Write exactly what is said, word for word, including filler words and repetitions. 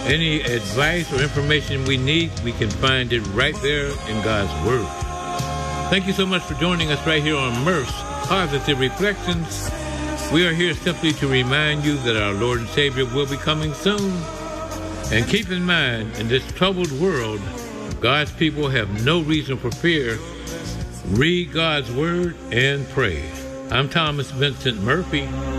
Any advice or information we need, we can find it right there in God's Word. Thank you so much for joining us right here on Murph's Positive Reflections. We are here simply to remind you that our Lord and Savior will be coming soon. And keep in mind, in this troubled world, God's people have no reason for fear. Read God's Word and pray. I'm Thomas Vincent Murphy.